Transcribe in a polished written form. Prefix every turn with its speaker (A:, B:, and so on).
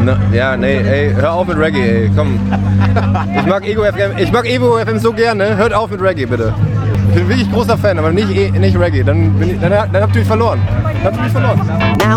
A: Ja, nee, ey, hör auf mit Reggae, ey, komm. Ich mag Ego FM so gerne, hört auf mit Reggae, bitte. Ich bin wirklich großer Fan, aber nicht Reggae, dann habt ihr mich verloren.